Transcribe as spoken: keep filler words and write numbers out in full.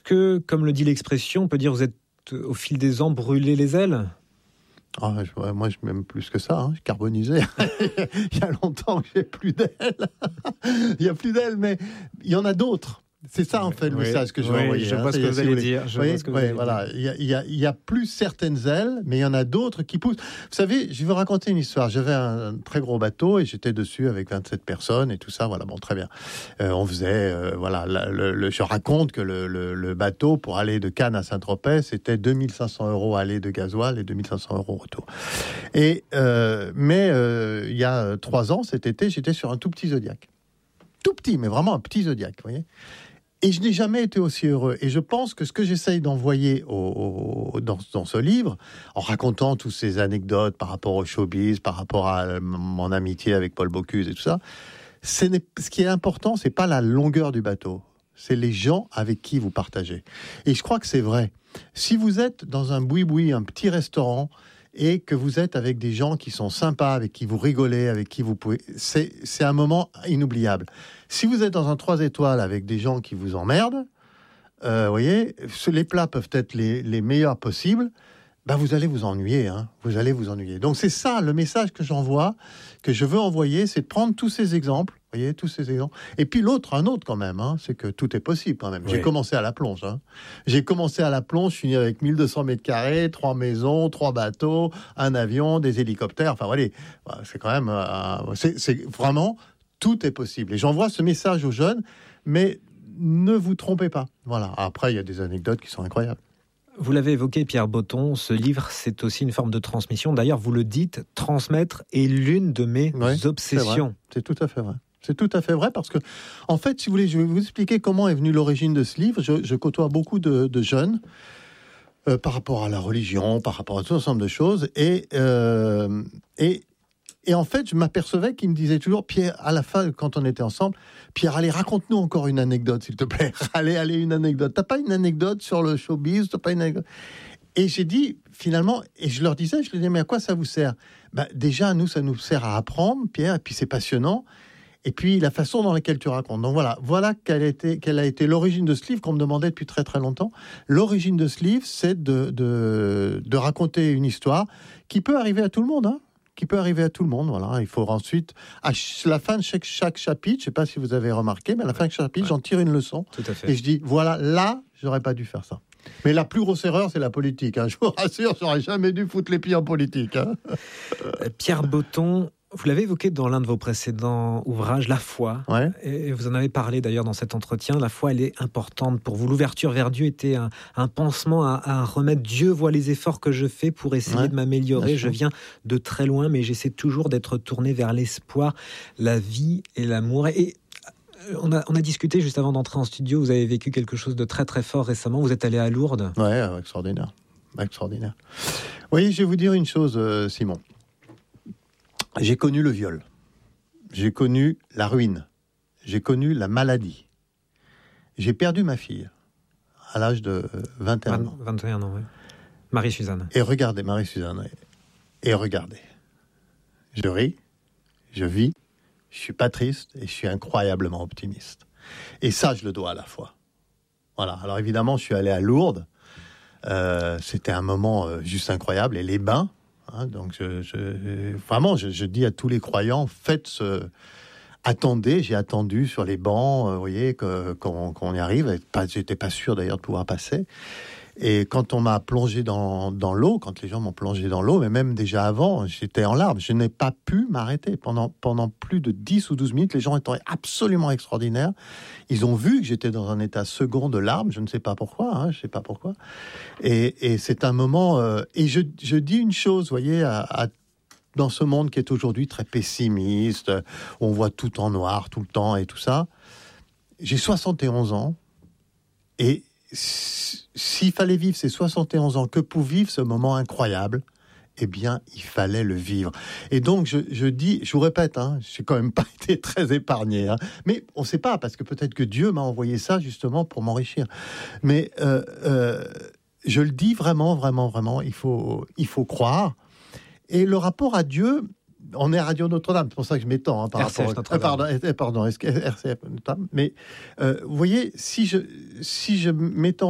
que, comme le dit l'expression, on peut dire vous êtes au fil des ans brûlé les ailes ? Ah, je, moi, je m'aime plus que ça. Hein. Je carbonisé. Il y a longtemps que j'ai plus d'ailes. Il y a plus d'ailes, mais il y en a d'autres. C'est ça, en fait, le oui, message que je veux oui, envoyer. Je hein. vois ce que vous allez dire. Je oui, vois ce que vous oui, allez voilà. dire. Il y a, il y a, il y a plus certaines ailes, mais il y en a d'autres qui poussent. Vous savez, je vais vous raconter une histoire. J'avais un, un très gros bateau et j'étais dessus avec vingt-sept personnes et tout ça. Voilà, bon, très bien. Euh, on faisait, euh, voilà, la, le, le, je raconte que le, le, le bateau pour aller de Cannes à Saint-Tropez, c'était deux mille cinq cents euros aller de gasoil et deux mille cinq cents euros retour. Et, euh, mais euh, il y a trois ans, cet été, j'étais sur un tout petit Zodiac. Tout petit, mais vraiment un petit Zodiac, vous voyez. Et je n'ai jamais été aussi heureux. Et je pense que ce que j'essaye d'envoyer au, au, dans, dans ce livre, en racontant toutes ces anecdotes par rapport au showbiz, par rapport à mon amitié avec Paul Bocuse et tout ça, ce, n'est, ce qui est important, c'est pas la longueur du bateau, c'est les gens avec qui vous partagez. Et je crois que c'est vrai. Si vous êtes dans un boui-boui, un petit restaurant, et que vous êtes avec des gens qui sont sympas, avec qui vous rigolez, avec qui vous pouvez... C'est, c'est un moment inoubliable. Si vous êtes dans un trois étoiles avec des gens qui vous emmerdent, euh, vous voyez, les plats peuvent être les, les meilleurs possibles, ben vous allez vous ennuyer. Hein, vous allez vous ennuyer. Donc c'est ça, le message que j'envoie, que je veux envoyer, c'est de prendre tous ces exemples, vous voyez, tous ces exemples. Et puis l'autre, un autre quand même, hein, c'est que tout est possible quand même. Oui. J'ai commencé à la plonge. Hein. J'ai commencé à la plonge, je suis avec mille deux cents mètres carrés, trois maisons, trois bateaux, un avion, des hélicoptères. Enfin, voilà, c'est quand même... Euh, c'est, c'est vraiment... Tout est possible. Et j'envoie ce message aux jeunes, mais ne vous trompez pas. Voilà. Après, il y a des anecdotes qui sont incroyables. Vous l'avez évoqué, Pierre Botton, ce livre, c'est aussi une forme de transmission. D'ailleurs, vous le dites, transmettre est l'une de mes oui, obsessions. C'est, c'est tout à fait vrai. C'est tout à fait vrai parce que, en fait, si vous voulez, je vais vous expliquer comment est venue l'origine de ce livre. Je, je côtoie beaucoup de, de jeunes euh, par rapport à la religion, par rapport à tout un ensemble de choses. Et... Euh, et Et en fait, je m'apercevais qu'il me disait toujours, Pierre, à la fin, quand on était ensemble, Pierre, allez, raconte-nous encore une anecdote, s'il te plaît. Allez, allez, une anecdote. T'as pas une anecdote sur le showbiz? T'as pas une anecdote? Et j'ai dit, finalement, et je leur disais, je leur disais, mais à quoi ça vous sert? Ben, déjà, nous, ça nous sert à apprendre, Pierre, et puis c'est passionnant. Et puis, la façon dans laquelle tu racontes. Donc voilà, voilà quelle a été, quelle a été l'origine de ce livre qu'on me demandait depuis très très longtemps. L'origine de ce livre, c'est de, de, de raconter une histoire qui peut arriver à tout le monde, hein. qui peut arriver à tout le monde. Voilà. Il faut ensuite, à la fin de chaque, chaque chapitre, je ne sais pas si vous avez remarqué, mais à la fin de chaque chapitre, ouais. j'en tire une leçon. Tout à fait. Et je dis, voilà, là, je n'aurais pas dû faire ça. Mais la plus grosse erreur, c'est la politique. Hein. Je vous rassure, je n'aurais jamais dû foutre les pieds en politique. Hein. Pierre Botton, vous l'avez évoqué dans l'un de vos précédents ouvrages, la foi. Ouais. Et vous en avez parlé d'ailleurs dans cet entretien. La foi, elle est importante pour vous. L'ouverture vers Dieu était un, un pansement, un, un remède. Dieu voit les efforts que je fais pour essayer ouais, de m'améliorer. Je viens de très loin, mais j'essaie toujours d'être tourné vers l'espoir, la vie et l'amour. Et on a, on a discuté juste avant d'entrer en studio. Vous avez vécu quelque chose de très très fort récemment. Vous êtes allé à Lourdes. Ouais, extraordinaire. Extraordinaire. Oui, je vais vous dire une chose, euh, Simon. J'ai connu le viol, j'ai connu la ruine, j'ai connu la maladie. J'ai perdu ma fille à l'âge de vingt et un ans. vingt et un ans, oui. Marie-Suzanne. Et regardez, Marie-Suzanne, et regardez. Je ris, je vis, je suis pas triste et je suis incroyablement optimiste. Et ça, je le dois à la foi. Voilà, alors évidemment, je suis allé à Lourdes. Euh, c'était un moment euh, juste incroyable. Et les bains, hein, donc je, je, vraiment, je, je dis à tous les croyants, faites ce... Attendez, j'ai attendu sur les bancs, euh, vous voyez, que, qu'on, qu'on y arrive. Pas, j'étais pas sûr d'ailleurs de pouvoir passer. Et quand on m'a plongé dans, dans l'eau, quand les gens m'ont plongé dans l'eau, mais même déjà avant, j'étais en larmes. Je n'ai pas pu m'arrêter. Pendant, pendant plus de dix ou douze minutes, les gens étaient absolument extraordinaires. Ils ont vu que j'étais dans un état second de larmes. Je ne sais pas pourquoi, hein, je sais pas pourquoi. Et, et c'est un moment... Euh, et je, je dis une chose, vous voyez, à, à dans ce monde qui est aujourd'hui très pessimiste, où on voit tout en noir tout le temps et tout ça. J'ai soixante et onze ans, et s'il fallait vivre ces soixante et onze ans que pour vivre ce moment incroyable, eh bien, il fallait le vivre. Et donc, je, je dis, je vous répète, hein, j'ai quand même pas été très épargné, hein, mais on ne sait pas, parce que peut-être que Dieu m'a envoyé ça justement pour m'enrichir. Mais euh, euh, je le dis vraiment, vraiment, vraiment, il faut, il faut croire. Et le rapport à Dieu, on est à Radio Notre-Dame, c'est pour ça que je m'étends hein, par R C F rapport Notre-Dame. Euh, pardon, pardon, R C F Notre-Dame. Mais euh, vous voyez, si je si je m'étends